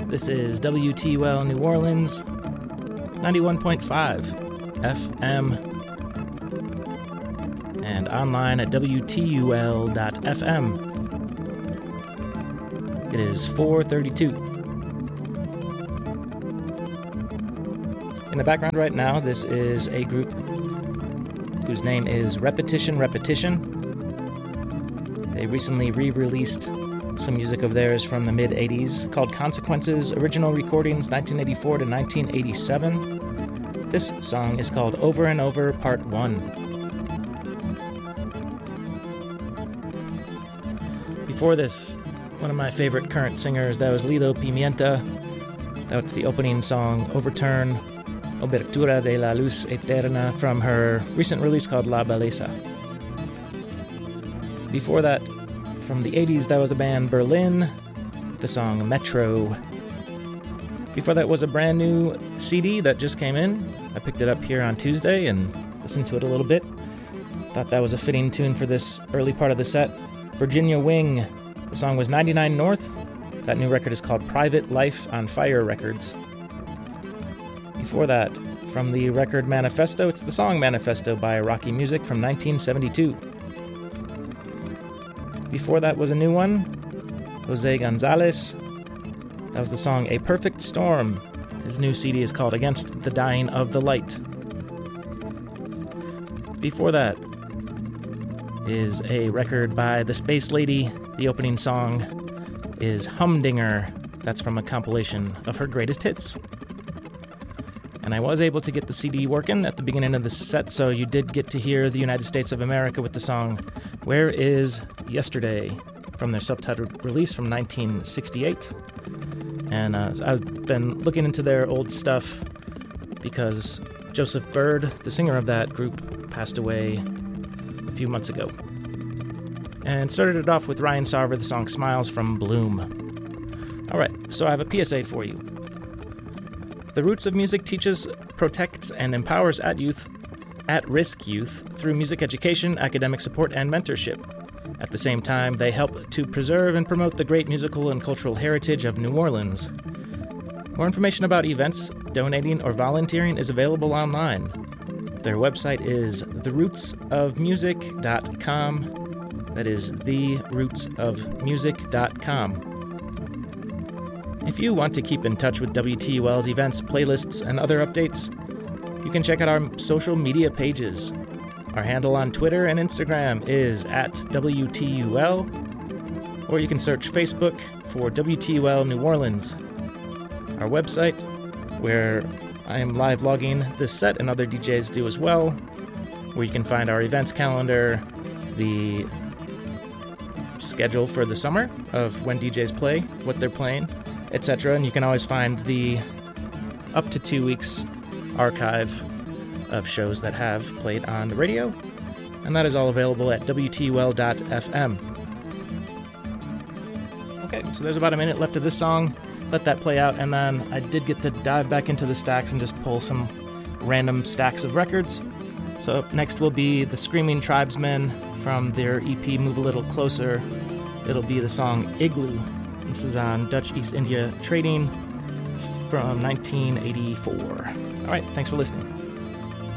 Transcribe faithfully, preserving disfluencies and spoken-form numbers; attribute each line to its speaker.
Speaker 1: This is W T U L New Orleans, ninety-one point five F M, and online at W T U L dot F M. It is four thirty-two. In the background right now, this is a group whose name is Repetition Repetition. They recently re-released some music of theirs from the mid-eighties called Consequences, original recordings nineteen eighty-four to nineteen eighty-seven. This song is called Over and Over Part one. Before this, one of my favorite current singers, that was Lido Pimienta. That's the opening song, Overturn, Obertura de la Luz Eterna, from her recent release called La Belleza. Before that, from the eighties, that was the band Berlin, the song Metro. Before that was a brand new C D that just came in. I picked it up here on Tuesday and listened to it a little bit. Thought that was a fitting tune for this early part of the set. Virginia Wing. The song was ninety-nine North. That new record is called Private Life on Fire Records. Before that, from the record Manifesto, it's the song Manifesto by Rocky Music from nineteen seventy-two. Before that was a new one, Jose Gonzalez. That was the song A Perfect Storm. His new C D is called Against the Dying of the Light. Before that is a record by The Space Lady. The opening song is Humdinger. That's from a compilation of her greatest hits. And I was able to get the C D working at the beginning of the set, so you did get to hear the United States of America with the song Where Is Yesterday, from their subtitled release from nineteen sixty-eight. And uh, I've been looking into their old stuff because Joseph Byrd, the singer of that group, passed away a few months ago. And started it off with Ryan Sarver, the song Smiles from Bloom. All right, so I have a P S A for you. The Roots of Music teaches, protects, and empowers at youth, at-risk youth through music education, academic support, and mentorship. At the same time, they help to preserve and promote the great musical and cultural heritage of New Orleans. More information about events, donating, or volunteering is available online. Their website is the roots of music dot com. That is the roots of music dot com. If you want to keep in touch with W T U L's events, playlists, and other updates, you can check out our social media pages. Our handle on Twitter and Instagram is at W T U L, or you can search Facebook for W T U L New Orleans. Our website, where I am live logging this set and other D Js do as well, where you can find our events calendar, the schedule for the summer of when D Js play, what they're playing, et cetera. And you can always find the up to two weeks archive of shows that have played on the radio, and that is all available at W T U L dot F M. Okay, so there's about a minute left of this song. Let that play out, and then I did get to dive back into the stacks and just pull some random stacks of records. So up next will be the Screaming Tribesmen from their E P Move a Little Closer. It'll be the song Igloo. This is on Dutch East India Trading from nineteen eighty-four. All right, thanks for listening.